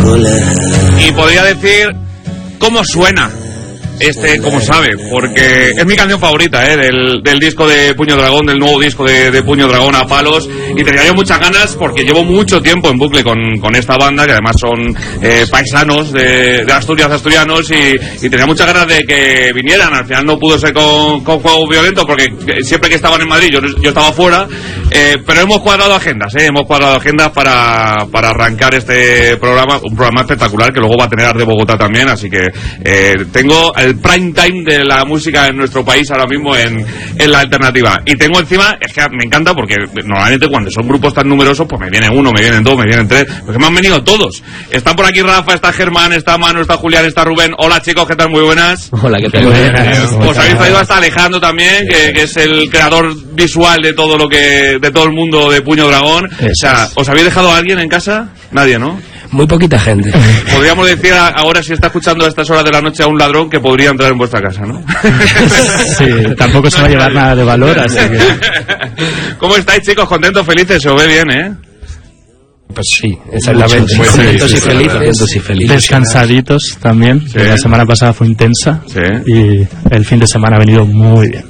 Y podría decir cómo suena como sabe, porque es mi canción favorita, del disco de Puño Dragón, del nuevo disco de Puño Dragón a palos, y tenía yo muchas ganas porque llevo mucho tiempo en bucle con esta banda, que además son paisanos de Asturias, asturianos, y tenía muchas ganas de que vinieran. Al final no pudo ser con Juego Violento, porque siempre que estaban en Madrid yo estaba fuera, pero hemos cuadrado agendas, para arrancar este programa, un programa espectacular que luego va a tener Art de Bogotá también, así que tengo el prime time de la música en nuestro país ahora mismo en la alternativa. Y tengo encima, es que me encanta porque normalmente cuando son grupos tan numerosos, pues me viene uno, me vienen dos, me vienen tres, porque me han venido todos. Están por aquí Rafa, está Germán, está Manu, está Julián, está Rubén. Hola chicos, ¿qué tal? Muy buenas. Hola, ¿qué tal? Os habéis traído hasta Alejandro también, que es el creador visual de todo el mundo de Puño Dragón. Eso. O sea, ¿os habéis dejado a alguien en casa? Nadie, ¿no? Muy poquita gente. Podríamos decir ahora, si está escuchando a estas horas de la noche a un ladrón, que podría entrar en vuestra casa, ¿no? Sí, tampoco se va a llevar nada de valor, así que... ¿Cómo estáis, chicos? ¿Contentos, felices? Se os ve bien, ¿eh? Pues sí, exactamente. Contentos y felices. Descansaditos también. Sí. La semana pasada fue intensa. Sí. Y el fin de semana ha venido muy bien.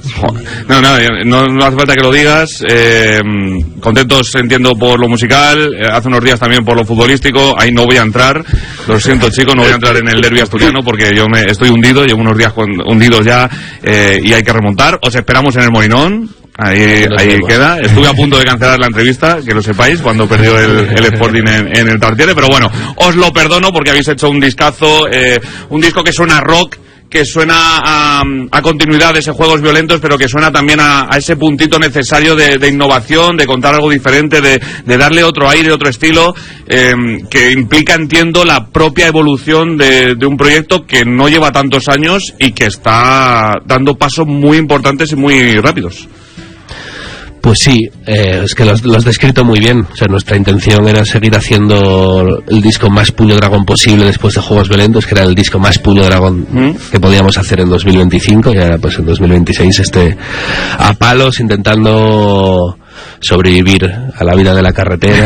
No hace falta que lo digas. Contentos, entiendo, por lo musical. Hace unos días también por lo futbolístico. Ahí no voy a entrar. Lo siento, chicos, no voy a entrar en el derbi asturiano porque yo estoy hundido. Llevo unos días hundidos ya y hay que remontar. Os esperamos en el Molinón. Ahí queda. Estuve a punto de cancelar la entrevista, que lo sepáis, cuando perdió el Sporting en el Tartiere, pero bueno, os lo perdono porque habéis hecho un discazo, un disco que suena rock, que suena a continuidad de ese Juegos Violentos, pero que suena también a ese puntito necesario de innovación, de contar algo diferente, de darle otro aire, otro estilo, que implica, entiendo, la propia evolución de un proyecto que no lleva tantos años y que está dando pasos muy importantes y muy rápidos. Pues sí, es que lo has descrito muy bien. O sea, nuestra intención era seguir haciendo el disco más Puño Dragón posible después de Juegos Violentos, que era el disco más Puño Dragón que podíamos hacer en 2025, y ahora pues en 2026 a palos, intentando sobrevivir a la vida de la carretera